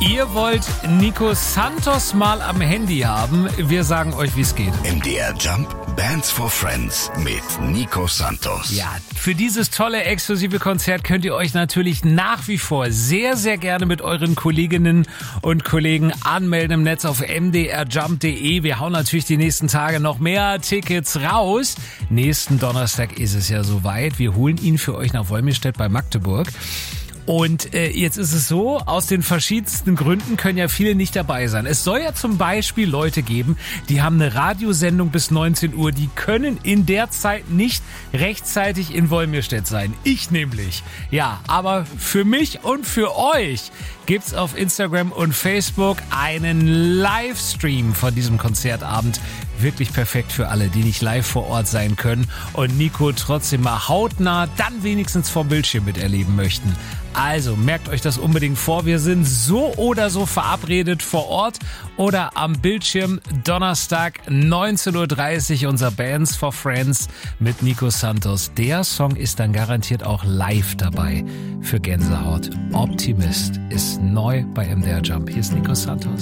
Ihr wollt Nico Santos mal am Handy haben. Wir sagen euch, wie es geht. MDR Jump Bands for Friends mit Nico Santos. Ja, für dieses tolle exklusive Konzert könnt ihr euch natürlich nach wie vor sehr, sehr gerne mit euren Kolleginnen und Kollegen anmelden im Netz auf mdrjump.de. Wir hauen natürlich die nächsten Tage noch mehr Tickets raus. Nächsten Donnerstag ist es ja soweit. Wir holen ihn für euch nach Wolmirstedt bei Magdeburg. Und jetzt ist es so, aus den verschiedensten Gründen können ja viele nicht dabei sein. Es soll ja zum Beispiel Leute geben, die haben eine Radiosendung bis 19 Uhr, die können in der Zeit nicht rechtzeitig in Wolmirstedt sein. Ich nämlich. Ja, aber für mich und für euch gibt's auf Instagram und Facebook einen Livestream von diesem Konzertabend. Wirklich perfekt für alle, die nicht live vor Ort sein können und Nico trotzdem mal hautnah, dann wenigstens vom Bildschirm miterleben möchten. Also merkt euch das unbedingt vor. Wir sind so oder so verabredet vor Ort oder am Bildschirm. Donnerstag 19.30 Uhr unser Bands for Friends mit Nico Santos. Der Song ist dann garantiert auch live dabei für Gänsehaut. Optimist ist neu bei MDR Jump. Hier ist Nico Santos.